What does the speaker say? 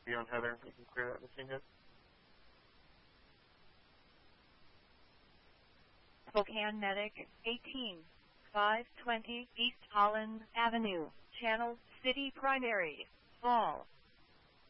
be on Heather. We can clear that machine gun. Spokane Medic 18, 520 East Holland Avenue, Channel City Primary, Fall.